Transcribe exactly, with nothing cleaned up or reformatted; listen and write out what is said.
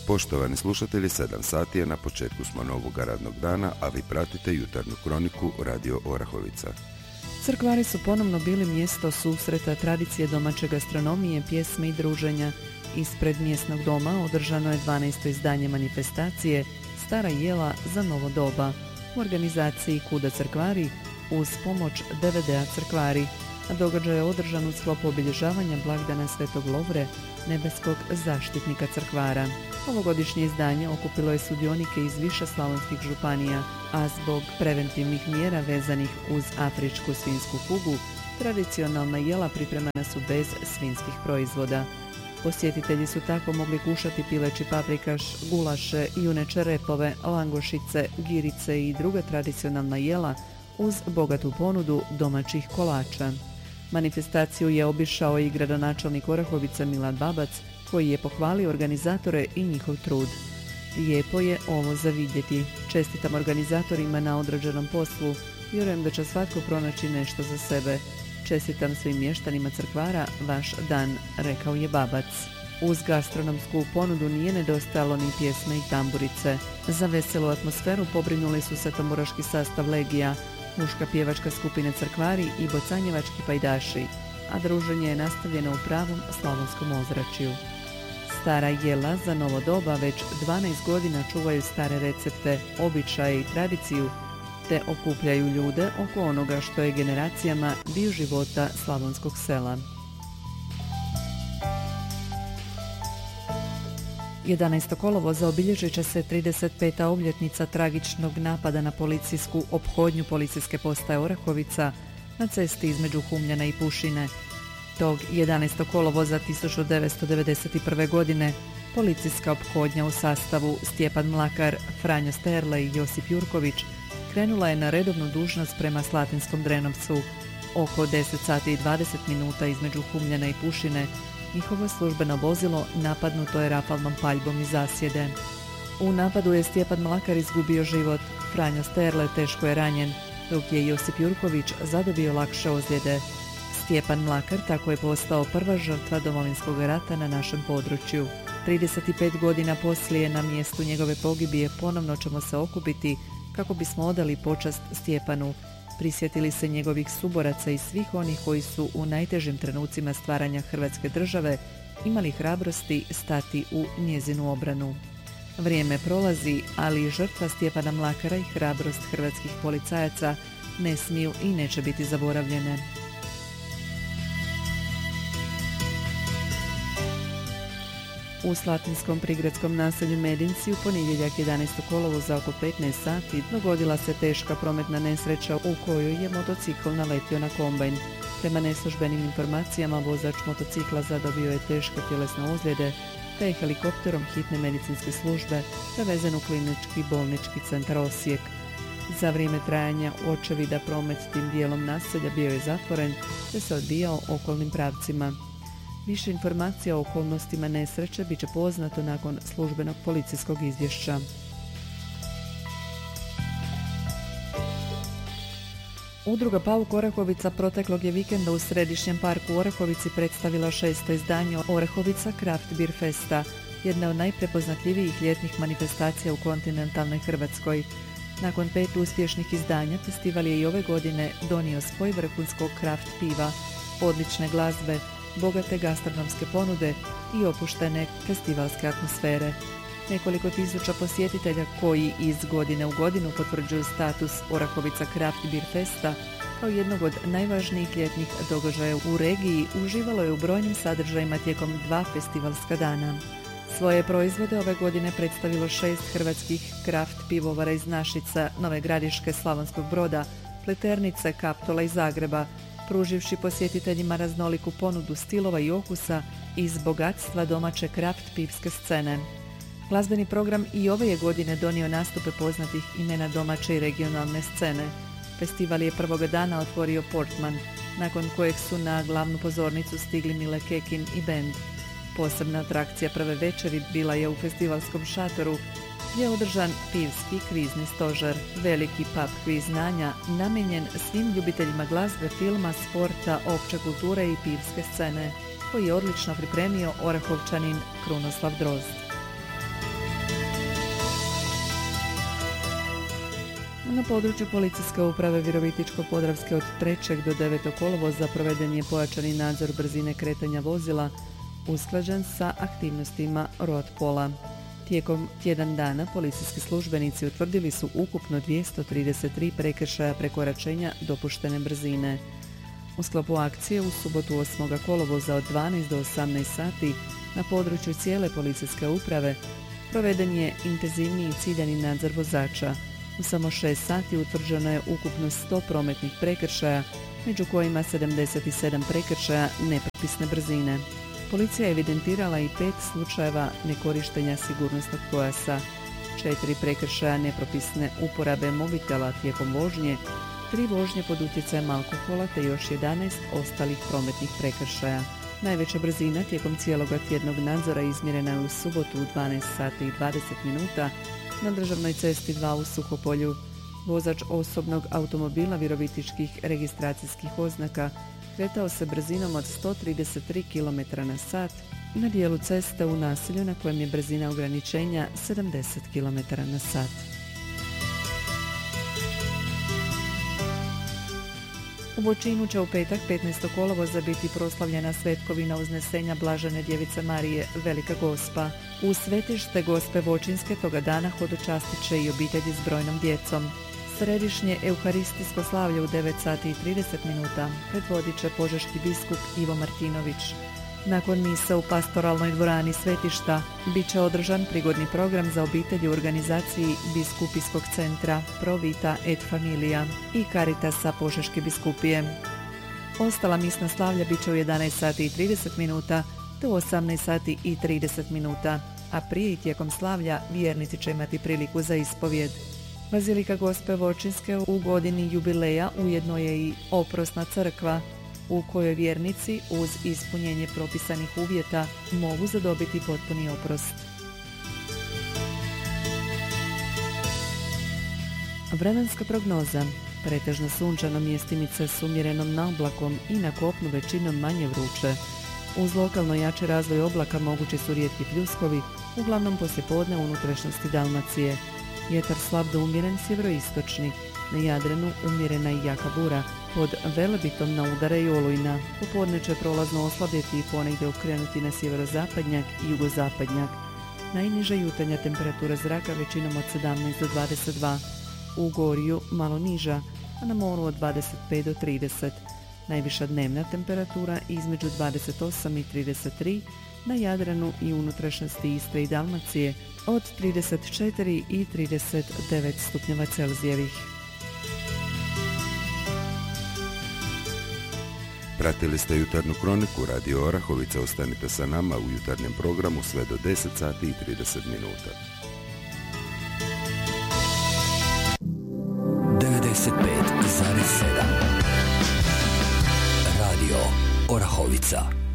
Poštovani slušatelji, sedam sati je, na početku smo novog radnog dana, a vi pratite jutarnju kroniku Radio Orahovica. Crkvari su ponovno bili mjesto susreta, tradicije domaće gastronomije, pjesme i druženja. Ispred mjesnog doma održano je dvanaesto izdanje manifestacije Stara jela za novo doba u organizaciji Kuda Crkvari uz pomoć D V D-a Crkvari, a događaj je održan u sklopu obilježavanja blagdana Svetog Lovre, nebeskog zaštitnika Crkvara. Ovogodišnje izdanje okupilo je sudionike iz više slavonskih županija, a zbog preventivnih mjera vezanih uz afričku svinjsku kugu, tradicionalna jela pripremana su bez svinjskih proizvoda. Posjetitelji su tako mogli kušati pileći paprikaš, gulaše, juneće repove, langošice, girice i druga tradicionalna jela uz bogatu ponudu domaćih kolača. Manifestaciju je obišao i gradonačelnik Orahovica Milan Babac, koji je pohvalio organizatore i njihov trud. Lijepo je ovo za vidjeti. Čestitam organizatorima na odrađenom poslu. Vjerujem da će svatko pronaći nešto za sebe. Čestitam svim mještanima Crkvara vaš dan, rekao je Babac. Uz gastronomsku ponudu nije nedostajalo ni pjesme i tamburice. Za veselu atmosferu pobrinuli su se tamburaški sastav Legija, muška pjevačka skupina Crkvari i bocanjevački pajdaši, a druženje je nastavljeno u pravom slavonskom ozračju. Stara jela za novo doba već dvanaest godina čuvaju stare recepte, običaje i tradiciju, te okupljaju ljude oko onoga što je generacijama dio života slavonskog sela. jedanaestog kolovoza obilježit će se trideset peta obljetnica tragičnog napada na policijsku ophodnju policijske postaje Orahovica na cesti između Humljana i Pušine. Tog jedanaestog kolovoza tisuću devetsto devedeset prve. godine policijska ophodnja u sastavu Stjepan Mlakar, Franjo Sterle i Josip Jurković krenula je na redovnu dužnost prema Slatinskom Drenovcu. Oko deset sati i dvadeset minuta između Humljana i Pušine njihovo službeno vozilo napadnuto je rafalnom paljbom iz zasjede. U napadu je Stjepan Mlakar izgubio život, Franjo Sterle teško je ranjen, dok je Josip Jurković zadobio lakše ozljede. Stjepan Mlakar tako je postao prva žrtva Domovinskog rata na našem području. trideset pet godina poslije na mjestu njegove pogibije ponovno ćemo se okupiti kako bismo odali počast Stjepanu, prisjetili se njegovih suboraca i svih onih koji su u najtežim trenucima stvaranja Hrvatske države imali hrabrosti stati u njezinu obranu. Vrijeme prolazi, ali i žrtva Stjepana Mlakara i hrabrost hrvatskih policajaca ne smiju i neće biti zaboravljene. U slatinskom prigradskom naselju Medinci u ponedjeljak jedanaestog kolovoza oko petnaest sati dogodila se teška prometna nesreća u kojoj je motocikl naletio na kombajn. Prema neslužbenim informacijama vozač motocikla zadobio je teške tjelesne ozljede, te je helikopterom hitne medicinske službe prevezen u klinički bolnički centar Osijek. Za vrijeme trajanja očevida promet tim dijelom naselja bio je zatvoren te se odvijao okolnim pravcima. Više informacija o okolnostima nesreće bit će poznato nakon službenog policijskog izvješća. Udruga Pauk Orahovica proteklog je vikenda u središnjem parku u Orahovici predstavila šesto izdanje Orahovica Craft Beer Festa, jedna od najprepoznatljivijih ljetnih manifestacija u kontinentalnoj Hrvatskoj. Nakon pet uspješnih izdanja, festival je i ove godine donio spoj vrhunskog kraft piva, odlične glazbe, bogate gastronomske ponude i opuštene festivalske atmosfere. Nekoliko tisuća posjetitelja koji iz godine u godinu potvrđuju status Orahovica Craft Beer Festa kao jednog od najvažnijih ljetnih događaja u regiji uživalo je u brojnim sadržajima tijekom dva festivalska dana. Svoje proizvode ove godine predstavilo šest hrvatskih kraft pivovara iz Našica, Nove Gradiške, Slavonskog Broda, Pleternice, Kaptola i Zagreba, pruživši posjetiteljima raznoliku ponudu stilova i okusa iz bogatstva domaće kraft pivske scene. Glazbeni program i ove je godine donio nastupe poznatih imena domaće i regionalne scene. Festival je prvoga dana otvorio Portman, nakon kojeg su na glavnu pozornicu stigli Mile Kekin i bend. Posebna atrakcija prve večeri bila je u festivalskom šatoru, gdje je održan pivski kvizni stožer, veliki pub kviz znanja namijenjen svim ljubiteljima glazbe, filma, sporta, opće kulture i pivske scene, koji je odlično pripremio Orahovčanin Krunoslav Drozd. Na području policijske uprave Virovitičko-podravske od trećeg do devetog kolovoza proveden je pojačani nadzor brzine kretanja vozila usklađen sa aktivnostima Rotpola. Tijekom tjedan dana policijski službenici utvrdili su ukupno dvjesto trideset tri prekršaja prekoračenja dopuštene brzine. U sklopu akcije u subotu osmog kolovoza od dvanaest do osamnaest sati na području cijele policijske uprave proveden je intenzivniji ciljani nadzor vozača. U samo šest sati utvrđeno je ukupno sto prometnih prekršaja, među kojima sedamdeset sedam prekršaja nepropisne brzine. Policija je evidentirala i pet slučajeva nekorištenja sigurnosnog pojasa, četiri prekršaja nepropisne uporabe mobitela tijekom vožnje, tri vožnje pod utjecajem alkohola te još jedanaest ostalih prometnih prekršaja. Najveća brzina tijekom cijeloga tjednog nadzora izmjerena je u subotu u dvanaest sati i dvadeset minuta na državnoj cesti dva u Suhopolju. Vozač osobnog automobila virovitičkih registracijskih oznaka kretao se brzinom od sto trideset tri kilometra na sat na dijelu ceste u naselju na kojem je brzina ograničenja sedamdeset kilometara na sat. U Voćinu će u petak petnaestog kolovoza biti proslavljena svetkovina uznesenja Blažene djevice Marije Velika Gospa. U svetište Gospe Voćinske toga dana hodočastit će i obitelji s brojnom djecom. Središnje euharistijsko slavlje u devet sati i trideset minuta predvodit će požeški biskup Ivo Martinović. Nakon mise u pastoralnoj dvorani svetišta bit će održan prigodni program za obitelji u organizaciji Biskupijskog centra Pro Vita et Familia i Caritasa Požeške biskupije. Ostala misna slavlja bit će u jedanaest sati i trideset minuta te u osamnaest sati i trideset minuta, a prije i tijekom slavlja vjernici će imati priliku za ispovjed. Bazilika Gospe Voćinske u godini jubileja ujedno je i oprosna crkva u kojoj vjernici uz ispunjenje propisanih uvjeta mogu zadobiti potpuni oprost. Vremenska prognoza. Pretežno sunčano, mjestimice s umjerenom naoblakom i na kopnu većinom manje vruće. Uz lokalno jači razvoj oblaka mogući su rijetki pljuskovi, uglavnom poslijepodne u unutrašnjosti Dalmacije. Vjetar slab do umjeren sjeveroistočni, na Jadranu umjerena i jaka bura, pod Velebitom na udare i olujna. Popodne će prolazno oslabjeti i ponegdje okrenuti na sjeverozapadnjak i jugozapadnjak. Najniža jutarnja temperatura zraka većinom od sedamnaest do dvadeset dva, u Gorju malo niža, a na moru od dvadeset pet do trideset. Najviša dnevna temperatura između dvadeset osam i trideset tri, na Jadranu i unutrašnjosti Istre i Dalmacije od trideset četiri i trideset devet stupnjeva Celzijevih. Pratili ste jutarnju kroniku Radio Orahovica. Ostanite sa nama u jutarnjem programu sve do deset sati i trideset minuta. devedeset pet zarez sedam Radio Orahovica.